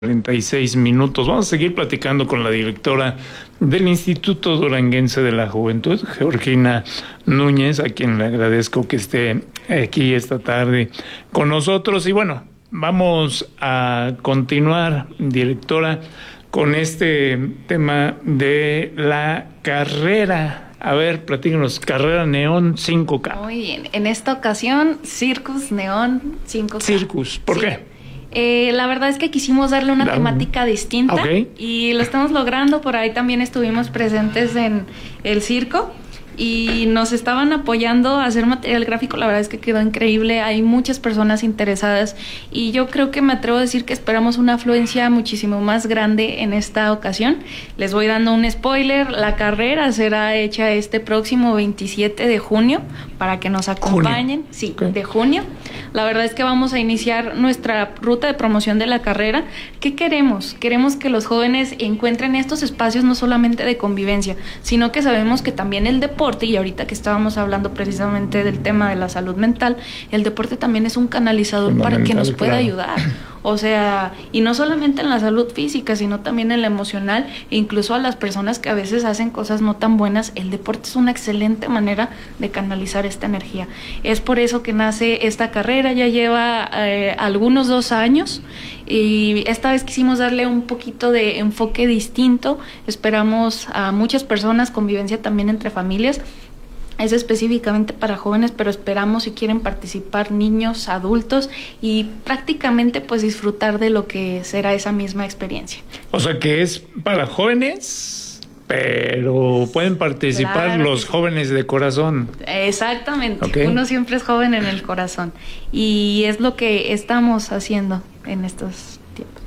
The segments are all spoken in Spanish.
36 minutos. Vamos a seguir platicando con la directora del Instituto Duranguense de la Juventud, Georgina Núñez, a quien le agradezco que esté aquí esta tarde con nosotros. Y bueno, vamos a continuar, directora, con este tema de la carrera. A ver, platícanos, carrera Neón 5K. Muy bien, en esta ocasión, Circus Neón 5K. Circus, ¿por qué? La verdad es que quisimos darle una temática distinta, y lo estamos logrando. Por ahí también estuvimos presentes en el circo y nos estaban apoyando a hacer material gráfico. La verdad es que quedó increíble, hay muchas personas interesadas y yo creo que me atrevo a decir que esperamos una afluencia muchísimo más grande en esta ocasión. Les voy dando un spoiler: la carrera será hecha este próximo 27 de junio para que nos acompañen. Sí, de junio. La verdad es que vamos a iniciar nuestra ruta de promoción de la carrera. ¿Qué queremos? Queremos que los jóvenes encuentren estos espacios no solamente de convivencia, sino que sabemos que también el deporte, y ahorita que estábamos hablando precisamente del tema de la salud mental, el deporte también es un canalizador para que nos pueda ayudar. O sea, y no solamente en la salud física, sino también en la emocional, e incluso a las personas que a veces hacen cosas no tan buenas, el deporte es una excelente manera de canalizar esta energía. Es por eso que nace esta carrera, ya lleva algunos 2 años, y esta vez quisimos darle un poquito de enfoque distinto. Esperamos a muchas personas, convivencia también entre familias. Es específicamente para jóvenes, pero esperamos, si quieren participar, niños, adultos, y prácticamente pues disfrutar de lo que será esa misma experiencia. O sea que es para jóvenes, pero pueden participar los jóvenes de corazón. Exactamente, uno siempre es joven en el corazón, y es lo que estamos haciendo en estos tiempos.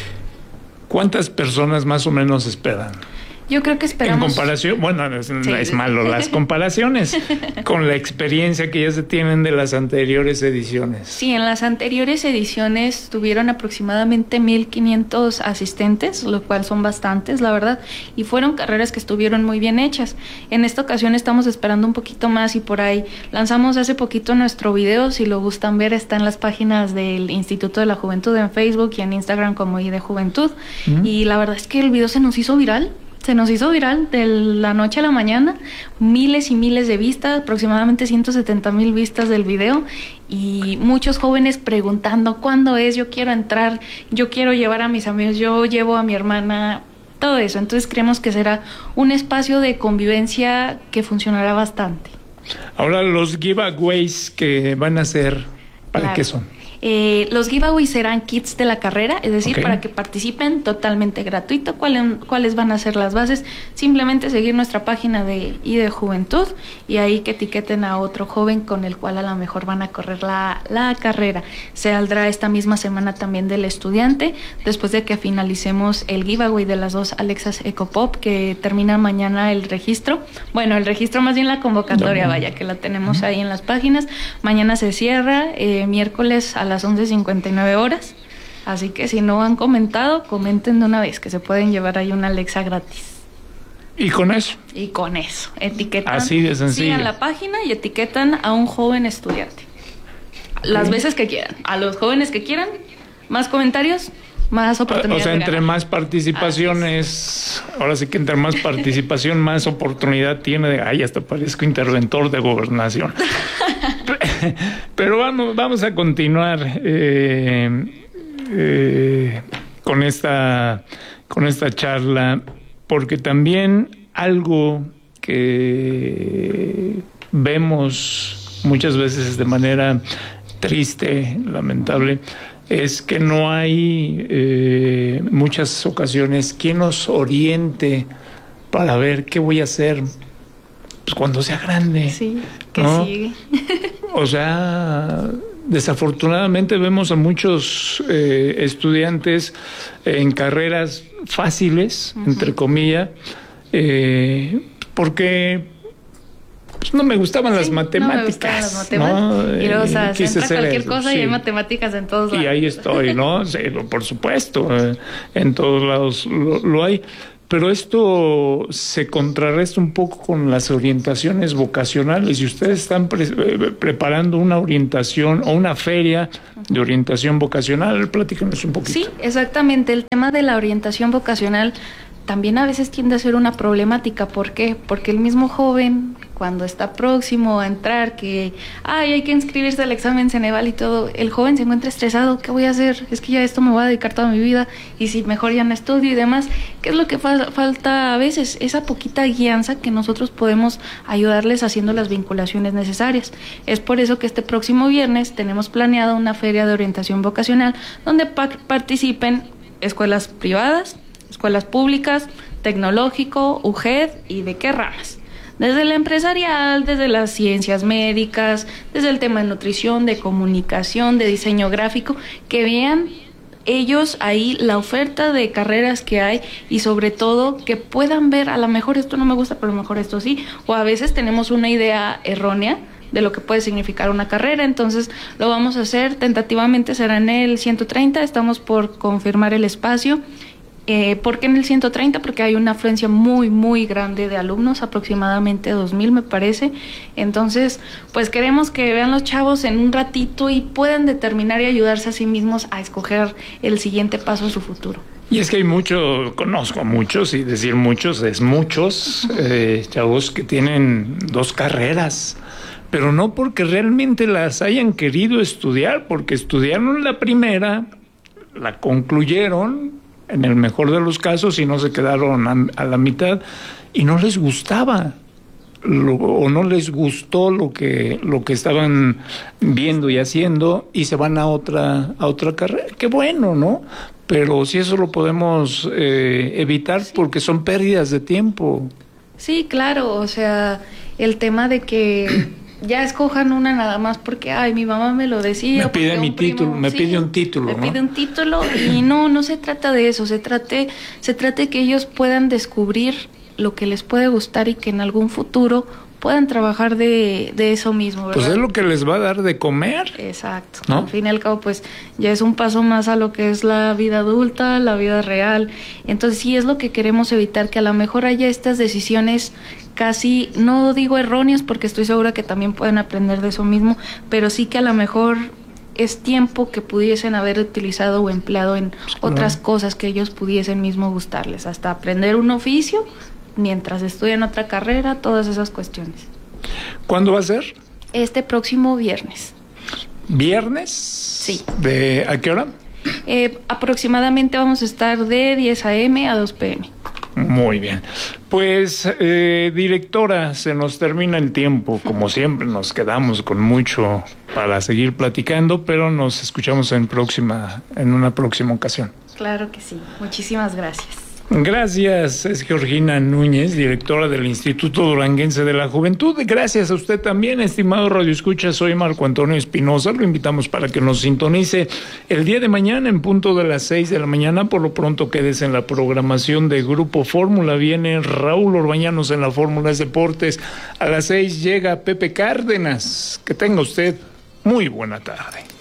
¿Cuántas personas más o menos esperan? Yo creo que esperamos... En comparación, bueno, es malo las comparaciones con la experiencia que ya se tienen de las anteriores ediciones. Sí, en las anteriores ediciones tuvieron aproximadamente 1,500 asistentes, lo cual son bastantes, la verdad, y fueron carreras que estuvieron muy bien hechas. En esta ocasión estamos esperando un poquito más, y por ahí lanzamos hace poquito nuestro video. Si lo gustan ver, está en las páginas del Instituto de la Juventud en Facebook y en Instagram como ID Juventud. Y la verdad es que el video se nos hizo viral. De la noche a la mañana, miles y miles de vistas, aproximadamente 170,000 vistas del video, y muchos jóvenes preguntando cuándo es, yo quiero entrar, yo quiero llevar a mis amigos, yo llevo a mi hermana, todo eso. Entonces creemos que será un espacio de convivencia que funcionará bastante. Ahora, los giveaways que van a hacer, ¿para qué son? Los giveaways serán kits de la carrera, es decir, para que participen totalmente gratuito. ¿Cuáles van a ser las bases? Simplemente seguir nuestra página de ID Juventud, y ahí que etiqueten a otro joven con el cual a lo mejor van a correr la carrera. Se saldrá esta misma semana también del estudiante, después de que finalicemos el giveaway de las 2 Alexas Ecopop, que termina mañana el registro. Bueno, el registro, más bien la convocatoria, vaya, que la tenemos ahí en las páginas. Mañana se cierra, miércoles a las 11:59 horas, así que si no han comentado, comenten de una vez, que se pueden llevar ahí una Alexa gratis. ¿Y con eso? Y con eso, etiquetan, así de sencillo, sigan la página y etiquetan a un joven estudiante las veces que quieran, a los jóvenes que quieran. Más comentarios, más oportunidades. O sea, entre más participaciones, ahora sí que entre más participación, más oportunidad tiene de... Ay, hasta parezco interventor de gobernación. Pero vamos a continuar con esta charla, porque también algo que vemos muchas veces de manera triste, lamentable, es que no hay muchas ocasiones quien nos oriente para ver qué voy a hacer pues cuando sea grande. Sí, que ¿no? sigue. O sea, desafortunadamente vemos a muchos estudiantes en carreras fáciles, entre comillas, porque pues no me gustaban las matemáticas. Y luego, o sea, se entra cualquier cosa, y hay matemáticas en todos lados. Y ahí estoy, ¿no? Sí, por supuesto, en todos lados lo hay. pero esto se contrarresta un poco con las orientaciones vocacionales. Y ustedes están preparando una orientación o una feria de orientación vocacional. Platícanos un poquito. Sí, exactamente. El tema de la orientación vocacional también a veces tiende a ser una problemática. ¿Por qué? Porque el mismo joven, cuando está próximo a entrar, que hay que inscribirse al examen Ceneval y todo, el joven se encuentra estresado. ¿Qué voy a hacer? Es que ya esto me voy a dedicar toda mi vida, y si mejor ya no estudio y demás. ¿Qué es lo que falta a veces? Esa poquita guianza que nosotros podemos ayudarles haciendo las vinculaciones necesarias. Es por eso que este próximo viernes tenemos planeado una feria de orientación vocacional donde participen escuelas privadas, escuelas públicas, tecnológico, UGED y de qué ramas. Desde la empresarial, desde las ciencias médicas, desde el tema de nutrición, de comunicación, de diseño gráfico, que vean ellos ahí la oferta de carreras que hay, y sobre todo que puedan ver, a lo mejor esto no me gusta, pero a lo mejor esto sí, o a veces tenemos una idea errónea de lo que puede significar una carrera. Entonces lo vamos a hacer tentativamente, será en el 130, estamos por confirmar el espacio. ¿Por qué en el 130? Porque hay una afluencia muy, muy grande de alumnos, aproximadamente 2,000 me parece. Entonces, pues queremos que vean los chavos en un ratito y puedan determinar y ayudarse a sí mismos a escoger el siguiente paso en su futuro. Y es que hay conozco a muchos, y decir muchos es muchos, chavos que tienen 2 carreras, pero no porque realmente las hayan querido estudiar, porque estudiaron la primera, la concluyeron, en el mejor de los casos, y no se quedaron a la mitad, y no les gustaba, o no les gustó lo que estaban viendo y haciendo, y se van a otra carrera. Qué bueno, ¿no? Pero si eso lo podemos evitar, sí, porque son pérdidas de tiempo. Sí, claro, o sea, el tema de que ya escojan una nada más porque, mi mamá me lo decía. Me pide mi título, me pide un título, ¿no? Me pide un título, y no se trata de eso, se trata de que ellos puedan descubrir lo que les puede gustar y que en algún futuro puedan trabajar de eso mismo, ¿verdad? Pues es lo que les va a dar de comer. Exacto, ¿no? Al fin y al cabo, pues ya es un paso más a lo que es la vida adulta, la vida real. Entonces sí es lo que queremos evitar, que a lo mejor haya estas decisiones casi, no digo erróneas, porque estoy segura que también pueden aprender de eso mismo, pero sí que a lo mejor es tiempo que pudiesen haber utilizado o empleado en otras cosas que ellos pudiesen mismo gustarles, hasta aprender un oficio mientras estudian otra carrera, todas esas cuestiones. ¿Cuándo va a ser? Este próximo viernes. ¿Viernes? Sí. ¿A qué hora? Aproximadamente vamos a estar de 10 a.m. a 2 p.m. Muy bien. Pues, directora, se nos termina el tiempo. Como siempre, nos quedamos con mucho para seguir platicando, pero nos escuchamos en una próxima ocasión. Claro que sí. Muchísimas gracias. Gracias, es Georgina Núñez, directora del Instituto Duranguense de la Juventud. Gracias a usted también, estimado radioescucha. Soy Marco Antonio Espinosa. Lo invitamos para que nos sintonice el día de mañana en punto de las 6 de la mañana. Por lo pronto, quédese en la programación de Grupo Fórmula. Viene Raúl Orbañanos en la Fórmula Deportes. A las 6 llega Pepe Cárdenas. Que tenga usted muy buena tarde.